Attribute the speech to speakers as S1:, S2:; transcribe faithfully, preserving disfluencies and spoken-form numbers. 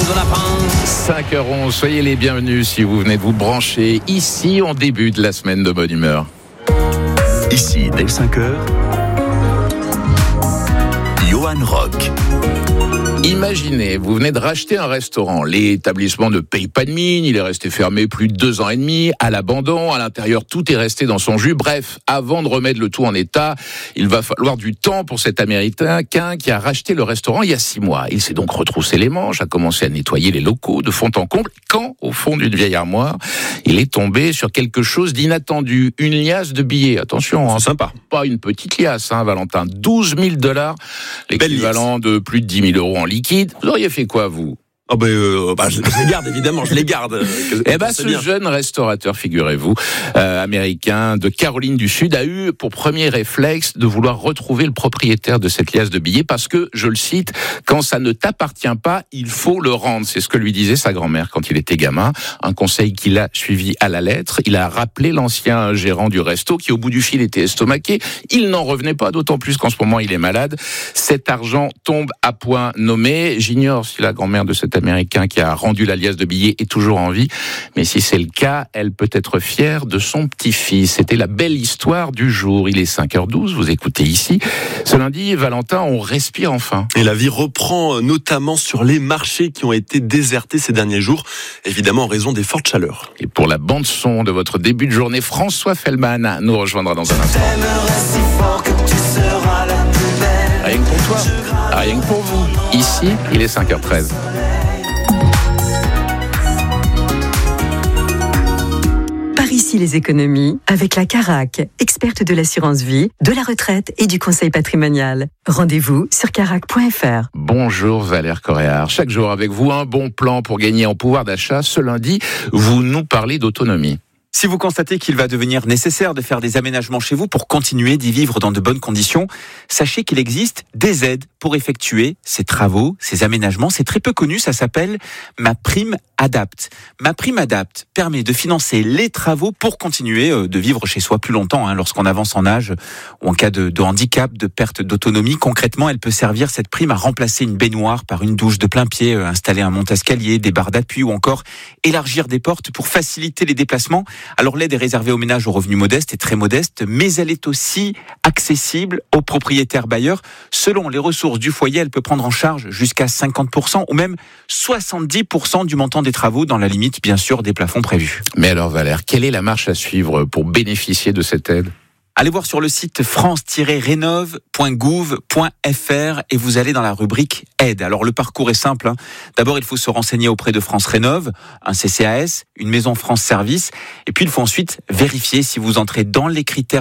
S1: onze lapins.
S2: cinq heures onze, soyez les bienvenus si vous venez de vous brancher. Ici, on débute la semaine de bonne humeur.
S3: Ici, dès cinq heures, Johan Rock.
S2: Imaginez, vous venez de racheter un restaurant. L'établissement ne paye pas de mine, il est resté fermé plus de deux ans et demi, à l'abandon, à l'intérieur tout est resté dans son jus. Bref, avant de remettre le tout en état, il va falloir du temps pour cet Américain qui a racheté le restaurant il y a six mois. Il s'est donc retroussé les manches, a commencé à nettoyer les locaux de fond en comble, quand, au fond d'une vieille armoire, il est tombé sur quelque chose d'inattendu, une liasse de billets. Attention, hein,
S4: c'est sympa.
S2: Pas une petite liasse, hein, Valentin, douze mille dollars, l'équivalent de plus de dix mille euros en liquide. Vous auriez fait quoi, vous ?
S4: Oh ben, euh, bah, je, je les garde, évidemment, je les garde.
S2: Eh ben, ce bien. jeune restaurateur, figurez-vous, euh, américain de Caroline du Sud, a eu pour premier réflexe de vouloir retrouver le propriétaire de cette liasse de billets parce que, je le cite, quand ça ne t'appartient pas, il faut le rendre. C'est ce que lui disait sa grand-mère quand il était gamin. Un conseil qu'il a suivi à la lettre. Il a rappelé l'ancien gérant du resto qui, au bout du fil, était estomaqué. Il n'en revenait pas, d'autant plus qu'en ce moment, il est malade. Cet argent tombe à point nommé. J'ignore si la grand-mère de cet Américain qui a rendu la liasse de billets est toujours en vie, mais si c'est le cas, elle peut être fière de son petit-fils. C'était la belle histoire du jour. Il est cinq heures douze, vous écoutez ici. Ce lundi, Valentin, on respire enfin.
S4: Et la vie reprend notamment sur les marchés qui ont été désertés ces derniers jours, évidemment en raison des fortes chaleurs.
S2: Et pour la bande-son de votre début de journée, François Fellman nous rejoindra dans un instant. Rien que pour toi, rien que pour vous. Ici, il est cinq heures treize.
S5: Ici les économies avec la Carac, experte de l'assurance vie, de la retraite et du conseil patrimonial. Rendez-vous sur carac point f r.
S2: Bonjour Valère Coréard. Chaque jour avec vous, un bon plan pour gagner en pouvoir d'achat. Ce lundi, vous nous parlez d'autonomie.
S6: Si vous constatez qu'il va devenir nécessaire de faire des aménagements chez vous pour continuer d'y vivre dans de bonnes conditions, sachez qu'il existe des aides pour effectuer ces travaux, ces aménagements. C'est très peu connu, ça s'appelle Ma Prime Adapt. Ma Prime Adapt permet de financer les travaux pour continuer de vivre chez soi plus longtemps, hein, lorsqu'on avance en âge ou en cas de, de handicap, de perte d'autonomie. Concrètement, elle peut servir, cette prime, à remplacer une baignoire par une douche de plein pied, installer un monte-escalier, des barres d'appui ou encore élargir des portes pour faciliter les déplacements. Alors l'aide est réservée aux ménages aux revenus modestes et très modestes, mais elle est aussi accessible aux propriétaires bailleurs. Selon les ressources du foyer, elle peut prendre en charge jusqu'à cinquante pour cent ou même soixante-dix pour cent du montant des travaux, dans la limite bien sûr des plafonds prévus.
S2: Mais alors Valère, quelle est la marche à suivre pour bénéficier de cette aide ?
S6: Allez voir sur le site france tiret rénov point gouv point f r et vous allez dans la rubrique aide. Alors le parcours est simple, hein. D'abord, il faut se renseigner auprès de France Rénov, un C C A S, une maison France Service, et puis il faut ensuite vérifier si vous entrez dans les critères